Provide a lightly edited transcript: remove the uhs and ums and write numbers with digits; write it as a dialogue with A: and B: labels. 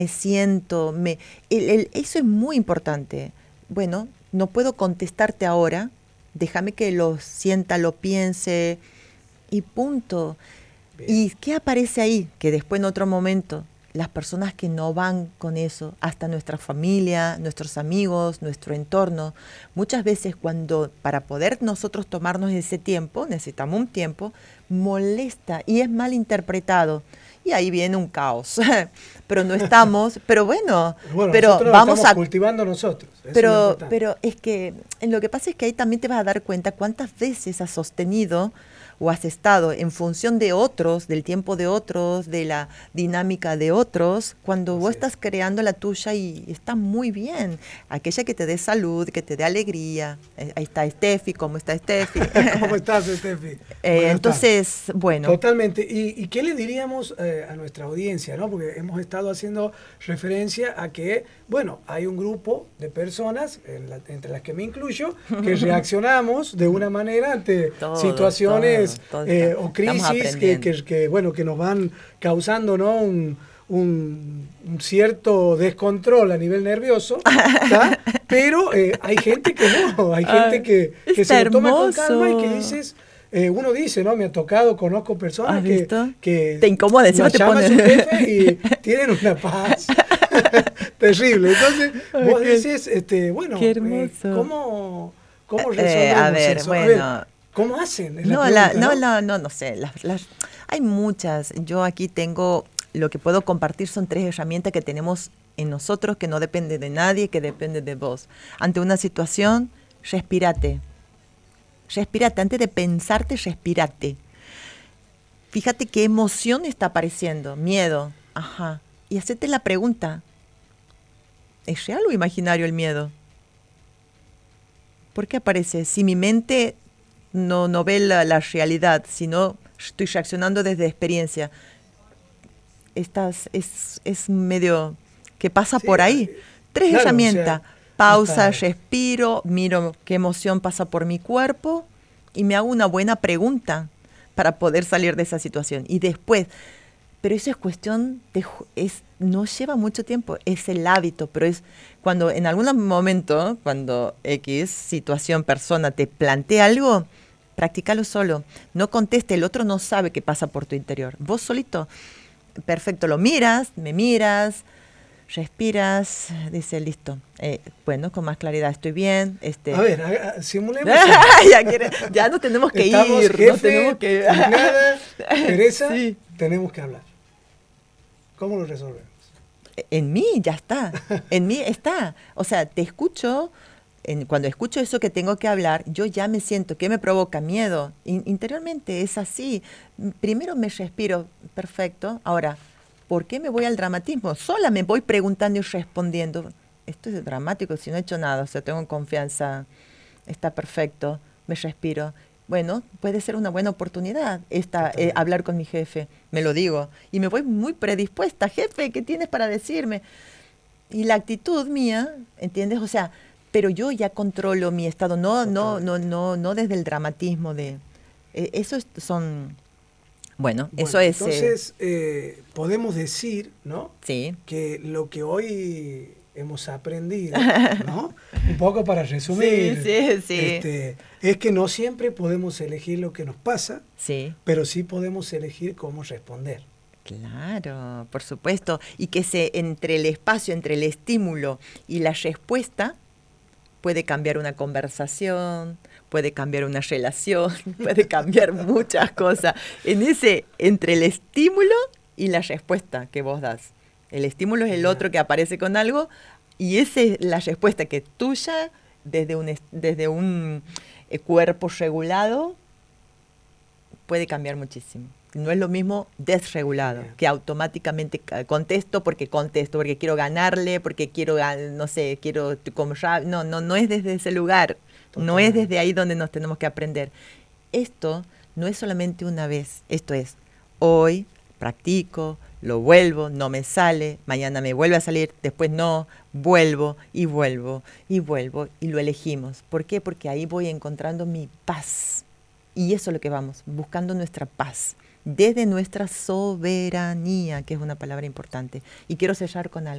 A: me siento, eso es muy importante. Bueno, no puedo contestarte ahora, déjame que lo sienta, lo piense y punto.
B: Bien.
A: ¿Y qué aparece ahí? Que después en otro momento, las personas que no van con eso, hasta nuestra familia, nuestros amigos, nuestro entorno, muchas veces cuando para poder nosotros tomarnos ese tiempo, necesitamos un tiempo, molesta y es mal interpretado. Y ahí viene un caos. Pero no estamos, pero bueno,
B: Bueno,
A: pero
B: nosotros lo
A: vamos
B: estamos
A: a
B: cultivando nosotros, eso es lo importante.
A: pero es que lo que pasa es que ahí también te vas a dar cuenta cuántas veces has sostenido o has estado en función de otros, del tiempo de otros, de la dinámica de otros, cuando vos
B: Así es.
A: estás creando la tuya y está muy bien. Aquella que te dé salud, que te dé alegría. Ahí está Steffi, ¿cómo está Steffi?
B: ¿Cómo estás, Steffi? Buenas tardes.
A: Entonces, bueno,
B: Totalmente. ¿Y qué le diríamos a nuestra audiencia, ¿no? Porque hemos estado haciendo referencia a que, bueno, hay un grupo de personas, entre las que me incluyo, que reaccionamos de una manera ante situaciones
A: todos
B: o
A: estamos
B: crisis
A: aprendiendo.
B: bueno, que nos van causando, ¿no? Un cierto descontrol a nivel nervioso, ¿tá? Pero hay gente que no, hay gente que se
A: Está
B: lo toma con calma y que
A: hermoso.
B: dices, uno dice, ¿no? Me ha tocado, conozco
A: ¿Has
B: personas
A: visto?
B: que
A: Te incomoda,
B: la
A: encima te
B: llama a
A: pone.
B: su jefe y tienen una paz terrible. Entonces,
A: Ay,
B: vos dices,
A: qué
B: bueno,
A: hermoso.
B: ¿cómo
A: A
B: resolvemos
A: ver,
B: eso? A ver,
A: bueno,
B: ¿cómo hacen? Es la
A: no,
B: pregunta, ¿no?
A: no sé. Hay muchas. Yo aquí tengo, lo que puedo compartir son 3 herramientas que tenemos en nosotros que no depende de nadie, que depende de vos. Ante una situación, respírate. Respírate. Antes de pensarte, respírate. Fíjate qué emoción está apareciendo. Miedo. Ajá. Y hacete la pregunta, ¿es real o imaginario el miedo? ¿Por qué aparece? Si mi mente no ve la realidad, sino estoy reaccionando desde experiencia, es medio que pasa
B: Sí,
A: por ahí. Tres
B: claro, o sea,
A: herramientas. Pausa,
B: hasta,
A: respiro, miro qué emoción pasa por mi cuerpo y me hago una buena pregunta para poder salir de esa situación. Y después, pero eso es cuestión no lleva mucho tiempo, es el hábito, pero es cuando en algún momento, cuando X situación, persona te plantea algo, practícalo solo, no conteste, el otro no sabe qué pasa por tu interior, vos solito, perfecto, lo miras, me miras, respiras, dice, listo, bueno, con más claridad, estoy bien,
B: a ver, simulemos algo.
A: ya no tenemos que
B: Estamos
A: ir, no tenemos
B: jefe,
A: que...
B: empleada, Teresa,
A: Sí.
B: tenemos que hablar. ¿Cómo lo resolvemos?
A: En mí ya está, en mí está. O sea, te escucho, cuando escucho eso que tengo que hablar, yo ya me siento, ¿qué me provoca? Miedo. Interiormente es así. Primero me respiro, perfecto. Ahora, ¿por qué me voy al dramatismo? Sola me voy preguntando y respondiendo. Esto es dramático, si no he hecho nada, o sea, tengo confianza, está perfecto, me respiro. Bueno, puede ser una buena oportunidad
B: Totalmente.
A: hablar con mi jefe, me lo digo, y me voy muy predispuesta, jefe, ¿qué tienes para decirme? Y la actitud mía, ¿entiendes? O sea, pero yo ya controlo mi estado,
B: Totalmente.
A: no desde el dramatismo de... eso son, bueno, eso
B: Bueno,
A: es,
B: entonces podemos decir, ¿no?
A: sí,
B: Que lo que hoy hemos aprendido, ¿no? Un poco para
A: sí,
B: resumir,
A: sí, sí,
B: es que no siempre podemos elegir lo que nos pasa,
A: sí.
B: pero sí podemos elegir cómo responder.
A: Claro, por supuesto. Y que entre el espacio, entre el estímulo y la respuesta, puede cambiar una conversación, puede cambiar una relación, puede cambiar muchas cosas. Entre el estímulo y la respuesta que vos das. El estímulo es el
B: Genial.
A: otro que aparece con algo y esa es la respuesta que tuya, desde un cuerpo regulado, puede cambiar muchísimo. No es lo mismo desregulado,
B: Genial.
A: que automáticamente contesto, porque quiero ganarle, porque quiero, no sé, quiero como no es desde ese lugar, no es desde
B: Totalmente.
A: ahí donde nos tenemos que aprender. Esto no es solamente una vez, esto es, hoy practico, lo vuelvo, no me sale, mañana me vuelve a salir, después no, vuelvo y vuelvo y vuelvo y lo elegimos. ¿Por qué? Porque ahí voy encontrando mi paz. Y eso es lo que vamos, buscando nuestra paz. desde nuestra soberanía, que es una palabra importante. Y quiero cerrar con algo.